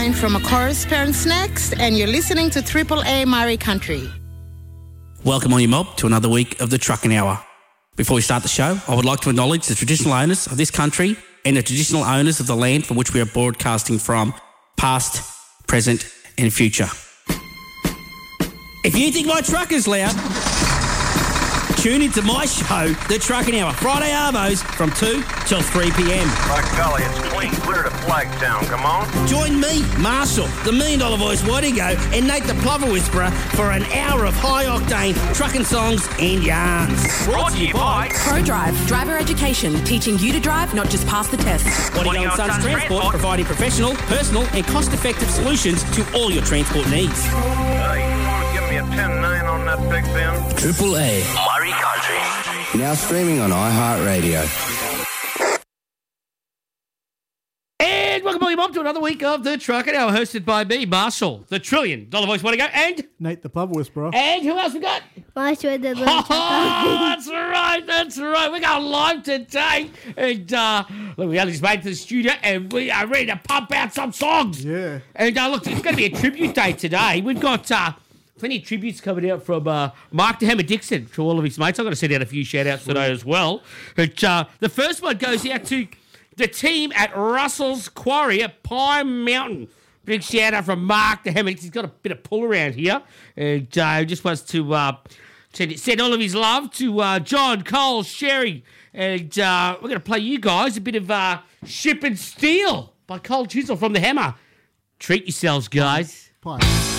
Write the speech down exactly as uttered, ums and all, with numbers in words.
From a chorus parents next, and you're listening to Triple A Murray Country. Welcome on your mob to another week of the Trucking Hour. Before we start the show, I would like to acknowledge the traditional owners of this country and the traditional owners of the land from which we are broadcasting from, past, present and future. If you think my truck is loud, tune into my show, The Trucking Hour, Friday Arvos from two till three p.m. By golly, it's clean clear to Flagtown, come on. Join me, Marshall, the Million Dollar Voice Wadigo, and Nate the Plover Whisperer for an hour of high-octane trucking songs and yarns. Brought to you by ProDrive, driver education, teaching you to drive, not just pass the test. Wadigo and Sons Transport, providing professional, personal and cost-effective solutions to all your transport needs. Uh, you want to give me a ten nine on that Big Ben? Triple A. Murray Country. Now streaming on iHeartRadio. And welcome all your mom to another week of the Trucking Hour, hosted by me, Marshall, the Trillion Dollar Voice Wadigo, and Nate the Pub Whisperer. and who else we got? Marshall the Little Oh, Trucker. that's right, that's right. We're going live today. And uh, look, we only just made it to the studio and we are ready to pump out some songs. Yeah. And uh, look, it's going to be a tribute day today. We've got uh, plenty of tributes coming out from uh, Mark the Hammer Dixon to all of his mates. I've got to send out a few shout-outs today as well. But uh, the first one goes out to the team at Russell's Quarry at Pine Mountain. Big shout-out from Mark the Hammer. He's got a bit of pull around here. And uh, just wants to uh, send, send all of his love to uh, John, Cole, Sherry. And uh, we're going to play you guys a bit of uh, Ship and Steel by Cole Chisel from the Hammer. Treat yourselves, guys. Pie.